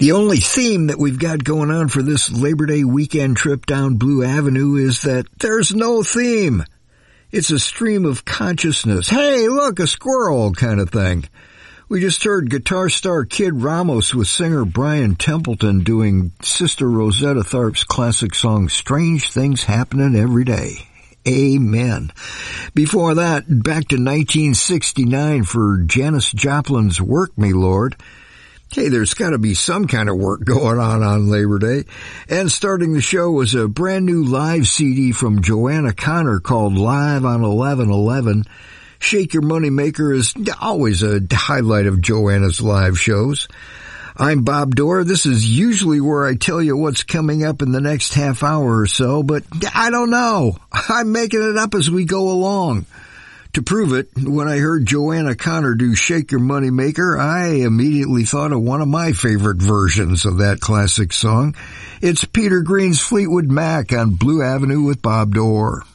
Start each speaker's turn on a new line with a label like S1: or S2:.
S1: The only theme that we've got going on for this Labor Day weekend trip down Blue Avenue is that there's no theme. It's a stream of consciousness. Hey, look, a squirrel kind of thing. We just heard guitar star Kid Ramos with singer Brian Templeton doing Sister Rosetta Tharpe's classic song, Strange Things Happening Every Day. Amen. Before that, back to 1969 for Janis Joplin's Work Me, Lord. Hey, there's got to be some kind of work going on Labor Day. And starting the show was a brand new live CD from Joanna Connor called Live on 11/11. Shake Your Money Maker is always a highlight of Joanna's live shows. I'm Bob Dorr. This is usually where I tell you what's coming up in the next half hour or so, but I don't know. I'm making it up as we go along. To prove it, when I heard Joanna Connor do Shake Your Money Maker, I immediately thought of one of my favorite versions of that classic song. It's Peter Green's Fleetwood Mac on Blue Avenue with Bob Dorr.